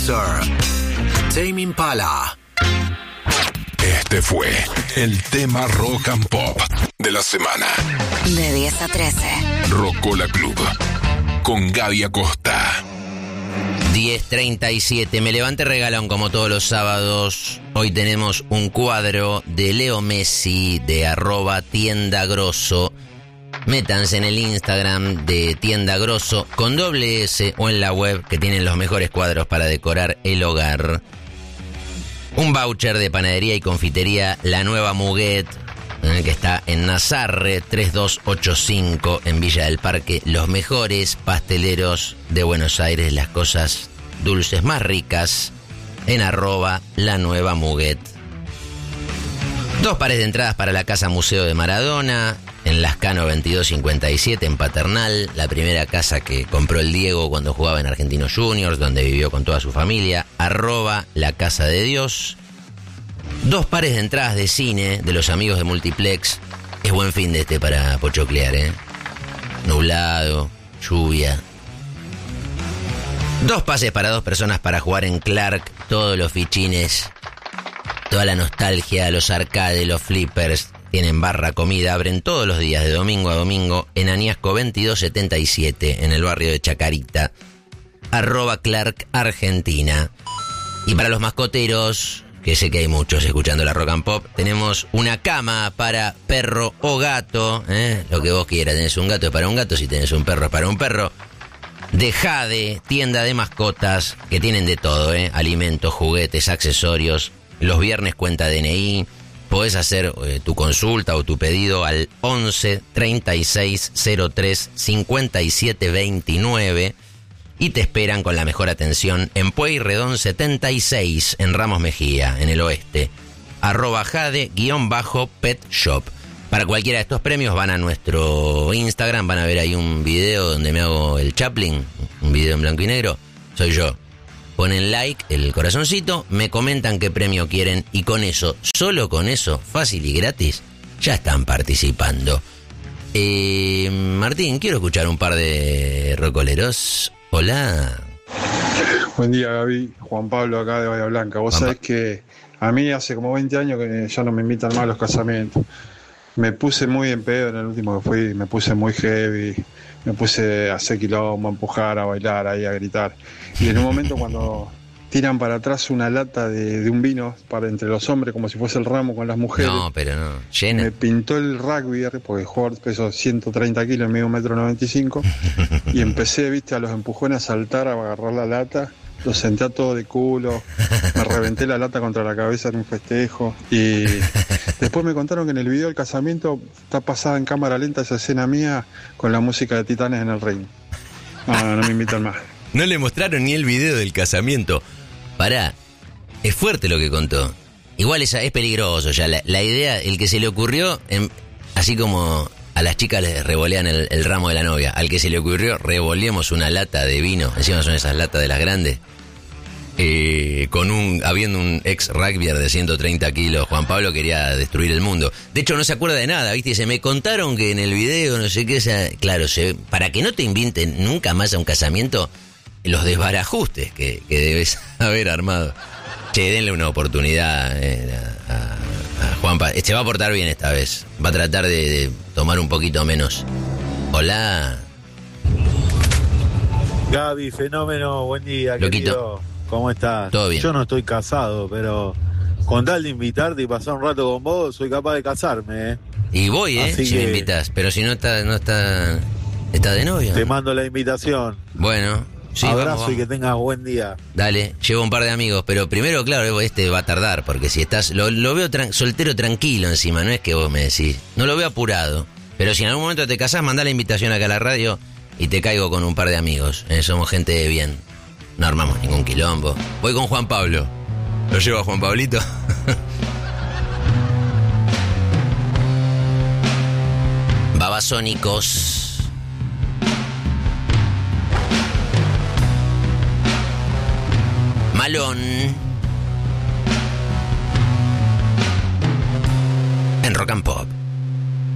Sir, Tame Impala. Este fue el tema Rock and Pop de la semana. De 10 a 13. Rocola Club con Gaby Acosta. 10:37. Me levanté regalón como todos los sábados. Hoy tenemos un cuadro de Leo Messi de @tiendagrosso. Métanse en el Instagram de Tienda Grosso con doble S o en la web, que tienen los mejores cuadros para decorar el hogar. Un voucher de panadería y confitería La Nueva Muguet, que está en Nazarre 3285 en Villa del Parque. Los mejores pasteleros de Buenos Aires, las cosas dulces más ricas, en @La Nueva Muguet. 2 pares de entradas para la Casa Museo de Maradona, en Lascano 2257 en Paternal, la primera casa que compró el Diego cuando jugaba en Argentinos Juniors, donde vivió con toda su familia, @La Casa de Dios. 2 pares de entradas de cine de los amigos de Multiplex. Es buen fin de para pochoclear, nublado, lluvia. 2 pases para 2 personas para jugar en Clark, todos los fichines, toda la nostalgia, los arcades, los flippers. Tienen barra, comida, abren todos los días de domingo a domingo en Añasco 2277, en el barrio de Chacarita, @Clark Argentina. Y para los mascoteros, que sé que hay muchos escuchando la Rock and Pop, tenemos una cama para perro o gato, lo que vos quieras. Tenés un gato es para un gato, si tenés un perro es para un perro. De Jade, tienda de mascotas, que tienen de todo, alimentos, juguetes, accesorios. Los viernes cuenta DNI. Podés hacer tu consulta o tu pedido al 11 36 03 57 29 y te esperan con la mejor atención en Pueyrredón 76 en Ramos Mejía, en el oeste. @Jade_Pet Shop. Para cualquiera de estos premios van a nuestro Instagram, van a ver ahí un video donde me hago el Chaplin, un video en blanco y negro, soy yo. Ponen like, el corazoncito, me comentan qué premio quieren y con eso, solo con eso, fácil y gratis, ya están participando. Martín, quiero escuchar un par de rocoleros. Hola. Buen día, Gaby. Juan Pablo acá de Bahía Blanca. Vos sabés que a mí hace como 20 años que ya no me invitan más a los casamientos. Me puse muy en pedo en el último que fui, me puse muy heavy. Me puse a hacer quilombo, a empujar, a bailar, ahí a gritar. Y en un momento cuando tiran para atrás una lata de un vino para entre los hombres, como si fuese el ramo con las mujeres. No, pero no, llena. Me pintó el rugby, porque jugador peso 130 kilos, medio 1,95 m. Y empecé, a los empujones a saltar, a agarrar la lata. Lo senté a todo de culo, me reventé la lata contra la cabeza en un festejo. Y después me contaron que en el video del casamiento está pasada en cámara lenta esa escena mía con la música de Titanes en el ring. No me invitan más. No le mostraron ni el video del casamiento. Pará, es fuerte lo que contó. Igual es peligroso ya. La idea, el que se le ocurrió, así como a las chicas les revolean el ramo de la novia, al que se le ocurrió, revoleemos una lata de vino, encima son esas latas de las grandes, habiendo un ex rugbyer de 130 kilos, Juan Pablo quería destruir el mundo. De hecho no se acuerda de nada, ¿viste? Se me contaron que en el video, no sé qué, claro, para que no te inviten nunca más a un casamiento, los desbarajustes que debes haber armado. Che, denle una oportunidad a Juanpa. Se va a portar bien esta vez. Va a tratar de tomar un poquito menos. Hola. Gaby, fenómeno, buen día, Loquito. querido. ¿Cómo estás? Todo bien. Yo no estoy casado, pero con tal de invitarte y pasar un rato con vos, soy capaz de casarme, Y voy, Así si me que invitas. Pero si no está de novio. te mando la invitación. Bueno, sí, Abrazo vamos. y que tengas buen día. Dale, llevo un par de amigos, pero primero, claro, va a tardar, porque si estás, lo veo soltero tranquilo encima, no es que vos me decís, no lo veo apurado, pero si en algún momento te casás, mandá la invitación acá a la radio y te caigo con un par de amigos, somos gente de bien, no armamos ningún quilombo. Voy con Juan Pablo, ¿lo llevo a Juan Pablito? Babasónicos. Malón en Rock and Pop.